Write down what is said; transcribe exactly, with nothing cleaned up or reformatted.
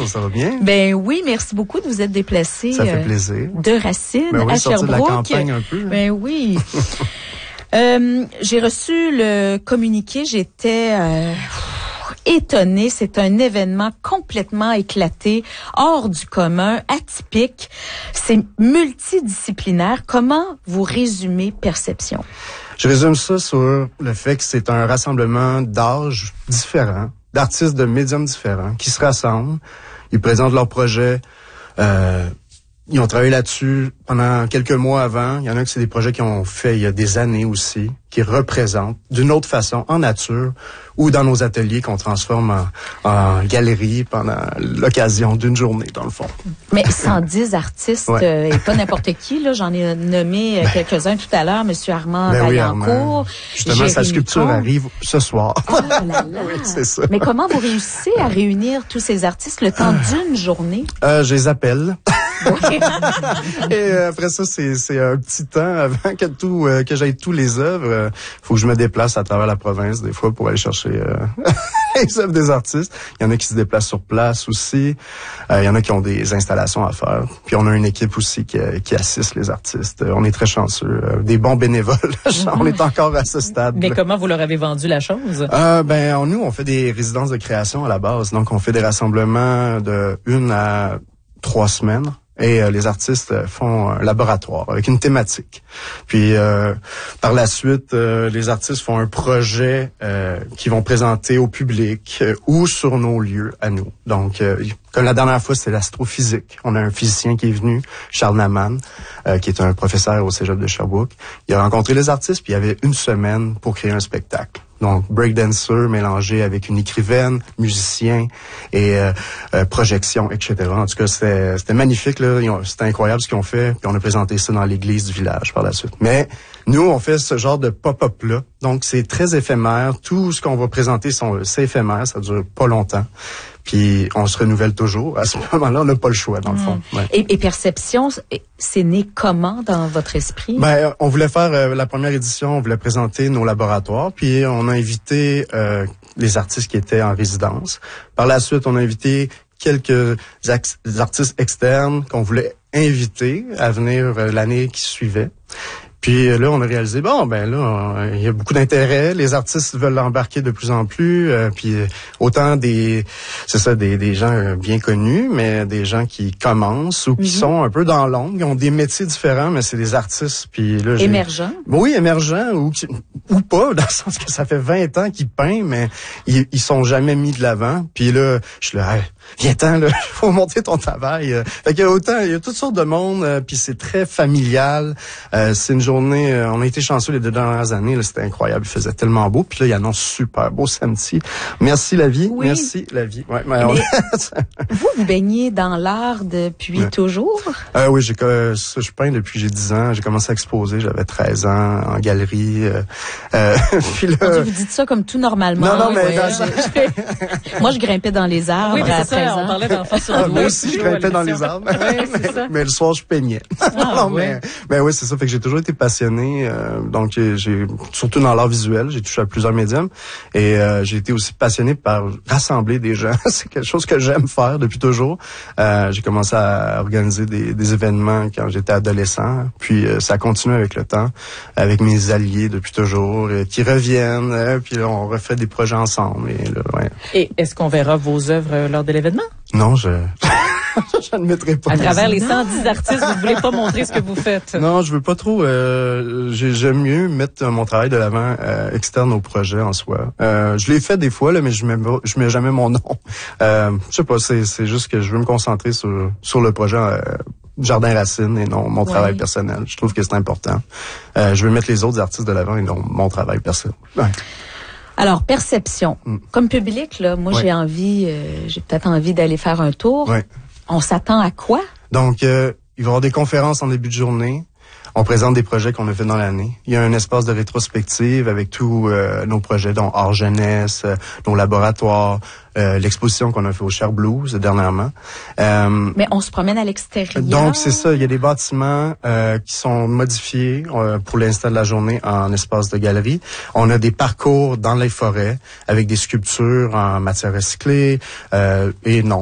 ça va bien? Ben oui, merci beaucoup de vous être déplacé. Ça fait plaisir. Euh, de Racine ben oui, à Sherbrooke. De la campagne un peu. Hein? Ben oui. euh, j'ai reçu le communiqué, j'étais euh, étonnée. C'est un événement complètement éclaté, hors du commun, atypique. C'est multidisciplinaire. Comment vous résumez Perception? Je résume ça sur le fait que c'est un rassemblement d'âges différents, d'artistes de médiums différents qui se rassemblent. Ils présentent leurs projets. Euh, ils ont travaillé là-dessus pendant quelques mois avant. Il y en a que c'est des projets qu'ils ont fait il y a des années aussi, qui représentent d'une autre façon, en nature, ou dans nos ateliers qu'on transforme en, en galerie pendant l'occasion d'une journée, dans le fond. Mais cent dix artistes, ouais. euh, et pas n'importe qui, là. J'en ai nommé ben, quelques-uns tout à l'heure, Monsieur Armand ben Vaillancourt. Oui, Justement, Jérémy sa sculpture Comte. Arrive ce soir. Oh là là. Oui, c'est ça. Mais comment vous réussissez à réunir tous ces artistes le temps d'une journée? Euh, je les appelle. Oui. Et euh, après ça, c'est, c'est un petit temps avant que tout, euh, que j'aille tous les œuvres. Euh, faut que je me déplace à travers la province des fois pour aller chercher euh, les œuvres des artistes. Il y en a qui se déplacent sur place aussi. Euh, il y en a qui ont des installations à faire. Puis on a une équipe aussi qui, qui assiste les artistes. Euh, on est très chanceux. Euh, des bons bénévoles. On est encore à ce stade. Mais comment vous leur avez vendu la chose? Euh, ben, on, nous, on fait des résidences de création à la base. Donc, on fait des rassemblements de une à trois semaines. Et euh, les artistes font un laboratoire avec une thématique. Puis euh, par la suite, euh, les artistes font un projet euh, qu'ils vont présenter au public euh, ou sur nos lieux à nous. Donc, euh, comme la dernière fois, c'était l'astrophysique. On a un physicien qui est venu, Charles Naman, euh, qui est un professeur au Cégep de Sherbrooke. Il a rencontré les artistes, puis il y avait une semaine pour créer un spectacle. Donc, breakdancer mélangé avec une écrivaine, musicien et euh, euh, projection, et cetera. En tout cas, c'était, c'était magnifique, là. C'était incroyable ce qu'ils ont fait. Puis on a présenté ça dans l'église du village par la suite. Mais nous, on fait ce genre de pop-up-là. Donc, c'est très éphémère. Tout ce qu'on va présenter, c'est éphémère. Ça dure pas longtemps. Puis on se renouvelle toujours. À ce moment-là, on n'a pas le choix, dans le fond. Mmh. Ouais. Et, et Perception, c'est né comment dans votre esprit? Ben, on voulait faire euh, la première édition, on voulait présenter nos laboratoires, puis on a invité euh, les artistes qui étaient en résidence. Par la suite, on a invité quelques ax- artistes externes qu'on voulait inviter à venir euh, l'année qui suivait. Puis là, on a réalisé, bon, ben là, il y a beaucoup d'intérêt. Les artistes veulent l'embarquer de plus en plus. Euh, puis autant des, c'est ça, des, des gens bien connus, mais des gens qui commencent ou qui mm-hmm. sont un peu dans l'ombre, qui ont des métiers différents, mais c'est des artistes. Puis là, j'ai... Émergents. Oui, émergents ou ou pas, dans le sens que ça fait vingt ans qu'ils peignent, mais ils, ils sont jamais mis de l'avant. Puis là, je suis là, hey, viens-t'en, là, faut montrer ton travail. Fait qu'il y a autant, il y a toutes sortes de monde, euh, puis c'est très familial. Euh, c'est une journée, euh, on a été chanceux les deux dernières années, là, c'était incroyable, il faisait tellement beau. Puis là, il annonce super beau samedi. Merci la vie, oui. merci la vie. Ouais, mais mais on... vous, vous baignez dans l'art depuis ouais. toujours? Euh, oui, j'ai, euh, je peins depuis que j'ai dix ans. J'ai commencé à exposer, j'avais treize ans, en galerie. Euh, euh, puis là... Dieu, vous dites ça comme tout normalement. Non, non, mais... Ouais, dans... je... Moi, je grimpais dans les arbres. Oui, mais à c'est ça, on parlait d'enfants sur le Moi aussi, je grimpais dans les arbres. Oui, c'est mais, ça. mais le soir, je peignais. Ah, non, ouais. mais, mais oui, c'est ça. Fait que j'ai toujours été passionné. Euh, donc, j'ai, j'ai surtout dans l'art visuel, j'ai touché à plusieurs médiums. Et euh, j'ai été aussi passionné par rassembler des gens. C'est quelque chose que j'aime faire depuis toujours. Euh, j'ai commencé à organiser des, des événements quand j'étais adolescent. Puis euh, ça continue avec le temps, avec mes alliés depuis toujours, euh, qui reviennent. Euh, puis là, on refait des projets ensemble. Et, là, ouais. Et est-ce qu'on verra vos œuvres lors de l'événement? Non, je... je ne mettrai pas. À travers les cent dix artistes, vous voulez pas montrer ce que vous faites? Non, je veux pas trop. Euh, j'aime mieux mettre mon travail de l'avant euh, externe au projet en soi. Euh, je l'ai fait des fois là, mais je mets je mets jamais mon nom. Euh, je sais pas, c'est c'est juste que je veux me concentrer sur sur le projet. Euh, Jardin Racine et non mon ouais. travail personnel. Je trouve que c'est important. Euh, je veux mettre les autres artistes de l'avant et non mon travail personnel. Ouais. Alors, Perception. Mm. Comme public, là, moi, ouais. j'ai envie, euh, j'ai peut-être envie d'aller faire un tour. Ouais. On s'attend à quoi? Donc, euh, il va y avoir des conférences en début de journée. On présente des projets qu'on a fait dans l'année. Il y a un espace de rétrospective avec tous euh, nos projets, dont Art Jeunesse, euh, nos laboratoires, euh, l'exposition qu'on a fait au Cher Blues dernièrement. Euh, Mais on se promène à l'extérieur. Donc, c'est ça. Il y a des bâtiments euh, qui sont modifiés euh, pour l'instant de la journée en espace de galerie. On a des parcours dans les forêts avec des sculptures en matière recyclée euh, et non.